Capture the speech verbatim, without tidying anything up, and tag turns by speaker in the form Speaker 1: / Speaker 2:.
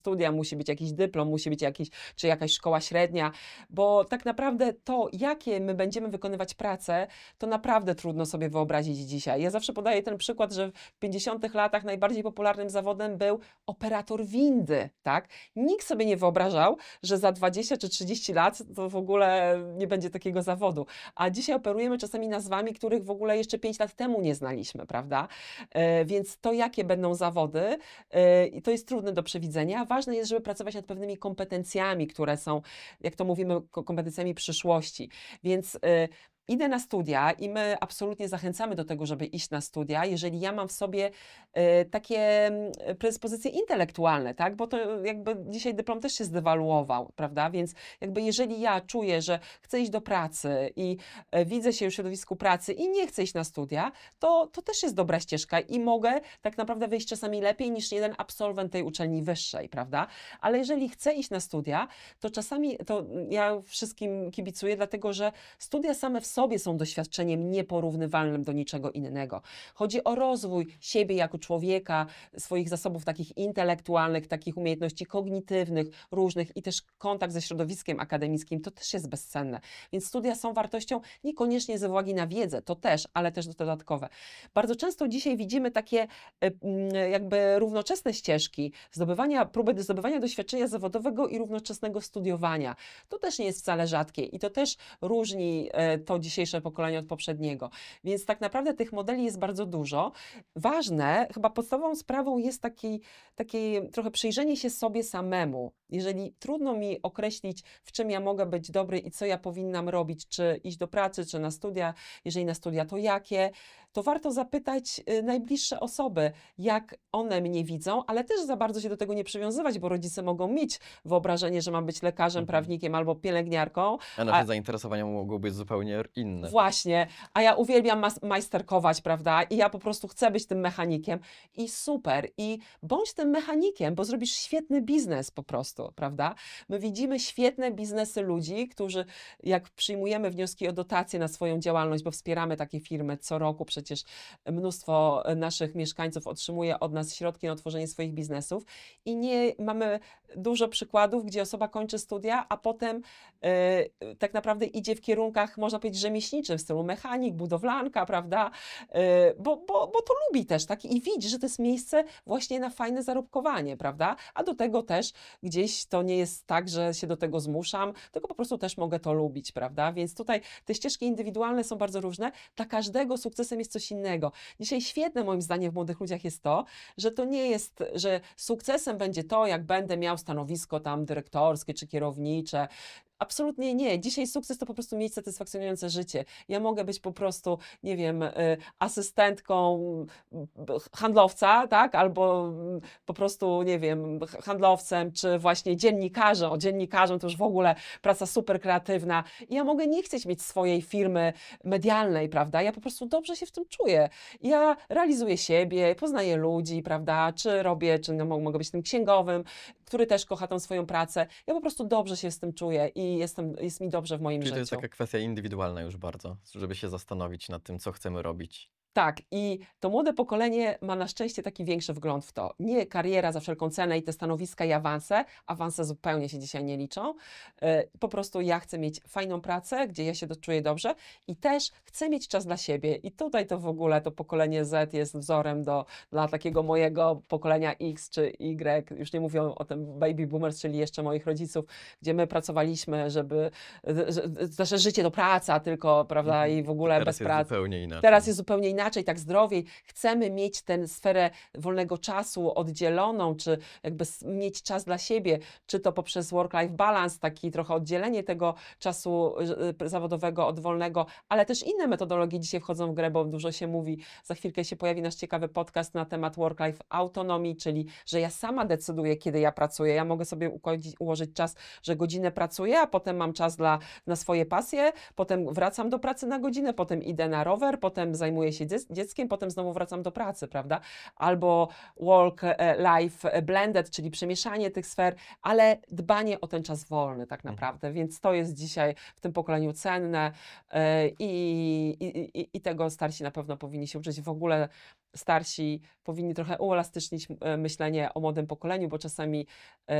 Speaker 1: studia, musi być jakiś dyplom, musi być jakiś, czy jakaś szkoła średnia, bo tak naprawdę to, jakie my będziemy wykonywać pracę, to naprawdę trudno sobie wyobrazić dzisiaj. Ja zawsze podaję ten przykład, że w pięćdziesiątych latach najbardziej popularnym zawodem był operator windy, tak? Nikt sobie nie wyobrażał, że za dwadzieścia czy trzydzieści lat to w ogóle nie będzie takiego zawodu. A dzisiaj operujemy czasami nazwami, których w ogóle jeszcze pięć lat temu nie znaliśmy, prawda? E, więc to, jakie będą zawody, e, to jest trudne do przewidzenia. Ważne jest, żeby pracować nad pewnymi kompetencjami, które są, jak to mówimy, kompetencjami przyszłości. Więc e, idę na studia i my absolutnie zachęcamy do tego, żeby iść na studia, jeżeli ja mam w sobie e, takie mm, predyspozycje intelektualne, tak? Bo to jakby dzisiaj dyplom też się zdewaluował, prawda? Więc jakby jeżeli ja czuję, że chcę iść do pracy i e, widzę się już w środowisku pracy i nie chcę iść na studia, to, to też jest dobra ścieżka i mogę tak naprawdę wyjść czasami lepiej niż jeden absolwent tej uczelni wyższej, prawda? Ale jeżeli chcę iść na studia, to czasami, to ja wszystkim kibicuję, dlatego że studia same w sobie są doświadczeniem nieporównywalnym do niczego innego. Chodzi o rozwój siebie jako człowieka, swoich zasobów takich intelektualnych, takich umiejętności kognitywnych, różnych i też kontakt ze środowiskiem akademickim, to też jest bezcenne. Więc studia są wartością niekoniecznie ze uwagi na wiedzę, to też, ale też dodatkowe. Bardzo często dzisiaj widzimy takie jakby równoczesne ścieżki zdobywania, próby zdobywania doświadczenia zawodowego i równoczesnego studiowania. To też nie jest wcale rzadkie i to też różni to dzisiejsze pokolenie od poprzedniego. Więc tak naprawdę tych modeli jest bardzo dużo. Ważne, chyba podstawową sprawą jest taki, takie trochę przyjrzenie się sobie samemu. Jeżeli trudno mi określić, w czym ja mogę być dobry i co ja powinnam robić, czy iść do pracy, czy na studia, jeżeli na studia, to jakie, to warto zapytać najbliższe osoby, jak one mnie widzą, ale też za bardzo się do tego nie przywiązywać, bo rodzice mogą mieć wyobrażenie, że mam być lekarzem,
Speaker 2: Mhm.
Speaker 1: prawnikiem albo pielęgniarką.
Speaker 2: A nasze zainteresowania mogą być zupełnie inne.
Speaker 1: Właśnie, a ja uwielbiam mas- majsterkować, prawda? I ja po prostu chcę być tym mechanikiem i super. I bądź tym mechanikiem, bo zrobisz świetny biznes po prostu, prawda? My widzimy świetne biznesy ludzi, którzy jak przyjmujemy wnioski o dotacje na swoją działalność, bo wspieramy takie firmy co roku, przecież mnóstwo naszych mieszkańców otrzymuje od nas środki na otworzenie swoich biznesów i nie mamy dużo przykładów, gdzie osoba kończy studia, a potem yy, tak naprawdę idzie w kierunkach, można powiedzieć, rzemieślniczym, w stylu mechanik, budowlanka, prawda? Yy, bo, bo, bo to lubi też, tak? I widzi, że to jest miejsce właśnie na fajne zarobkowanie, prawda? A do tego też gdzieś to nie jest tak, że się do tego zmuszam, tylko po prostu też mogę to lubić, prawda? Więc tutaj te ścieżki indywidualne są bardzo różne. Dla każdego sukcesem jest coś innego. Dzisiaj świetne moim zdaniem w młodych ludziach jest to, że to nie jest, że sukcesem będzie to, jak będę miał stanowisko tam dyrektorskie czy kierownicze. Absolutnie nie. Dzisiaj sukces to po prostu mieć satysfakcjonujące życie. Ja mogę być po prostu, nie wiem, asystentką handlowca, tak? Albo po prostu, nie wiem, handlowcem, czy właśnie dziennikarzem. O, dziennikarzem to już w ogóle praca super kreatywna. I ja mogę nie chcieć mieć swojej firmy medialnej, prawda? Ja po prostu dobrze się w tym czuję. Ja realizuję siebie, poznaję ludzi, prawda? Czy robię, czy no, mogę być tym księgowym, który też kocha tą swoją pracę. Ja po prostu dobrze się z tym czuję i jestem, jest mi dobrze w moim
Speaker 2: Czyli
Speaker 1: życiu.
Speaker 2: to jest taka kwestia indywidualna już bardzo, żeby się zastanowić nad tym, co chcemy robić.
Speaker 1: Tak, i to młode pokolenie ma na szczęście taki większy wgląd w to. Nie kariera za wszelką cenę i te stanowiska i awanse. Awanse zupełnie się dzisiaj nie liczą. Po prostu ja chcę mieć fajną pracę, gdzie ja się czuję dobrze i też chcę mieć czas dla siebie. I tutaj to w ogóle to pokolenie Z jest wzorem do, dla takiego mojego pokolenia X czy Y. Już nie mówię o tym baby boomers, czyli jeszcze moich rodziców, gdzie my pracowaliśmy, żeby nasze życie to praca tylko, prawda,
Speaker 2: Mhm.
Speaker 1: i w ogóle
Speaker 2: Teraz
Speaker 1: bez
Speaker 2: jest
Speaker 1: pracy.
Speaker 2: zupełnie inaczej.
Speaker 1: Teraz jest zupełnie inaczej. Inaczej, tak zdrowiej, chcemy mieć tę sferę wolnego czasu oddzieloną, czy jakby mieć czas dla siebie, czy to poprzez work-life balance, taki trochę oddzielenie tego czasu zawodowego od wolnego, ale też inne metodologie dzisiaj wchodzą w grę, bo dużo się mówi, za chwilkę się pojawi nasz ciekawy podcast na temat work-life autonomii, czyli że ja sama decyduję, kiedy ja pracuję. Ja mogę sobie ułożyć czas, że godzinę pracuję, a potem mam czas dla, na swoje pasje, potem wracam do pracy na godzinę, potem idę na rower, potem zajmuję się dziec- dzieckiem, potem znowu wracam do pracy, prawda? Albo work-life blended, czyli przemieszanie tych sfer, ale dbanie o ten czas wolny tak
Speaker 2: Mhm.
Speaker 1: naprawdę, więc to jest dzisiaj w tym pokoleniu cenne e, i, i, i, i tego starsi na pewno powinni się uczyć. W ogóle starsi powinni trochę uelastycznić e, myślenie o młodym pokoleniu, bo czasami